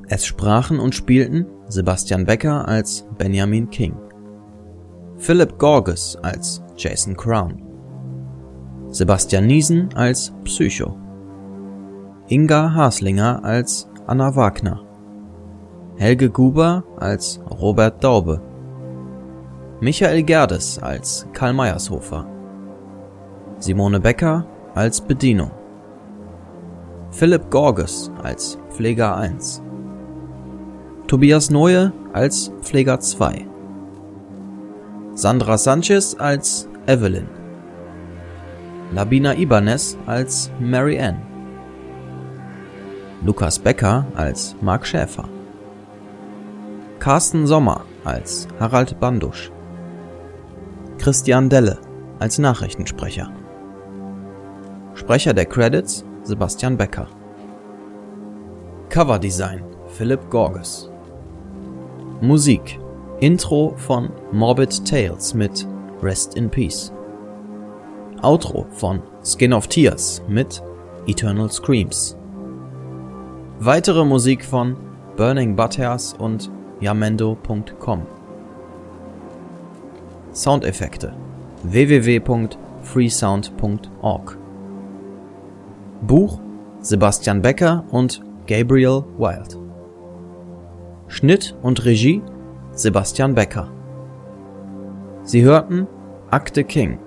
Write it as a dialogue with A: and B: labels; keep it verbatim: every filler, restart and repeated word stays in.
A: Es sprachen und spielten Sebastian Becker als Benjamin King, Philip Gorges als Jason Crown, Sebastian Niesen als Psycho, Inga Haslinger als Anna Wagner, Helge Guber als Robert Daube, Michael Gerdes als Karl Meiershofer, Simone Becker als Bedienung, Philipp Gorges als Pfleger eins, Tobias Neue als Pfleger zwei, Sandra Sanchez als Evelyn, Labina Ibanez als Mary Ann, Lukas Becker als Mark Schäfer, Carsten Sommer als Harald Bandusch, Christian Delle als Nachrichtensprecher. Sprecher der Credits Sebastian Becker. Coverdesign Philip Gorges. Musik Intro von Morbid Tales mit Rest in Peace. Outro von Skin of Tears mit Eternal Screams. Weitere Musik von Burning Butthairs und Yamendo punkt com. Soundeffekte w w w punkt freesound punkt org. Buch Sebastian Becker und Gabriel Wild. Schnitt und Regie Sebastian Becker. Sie hörten Akte King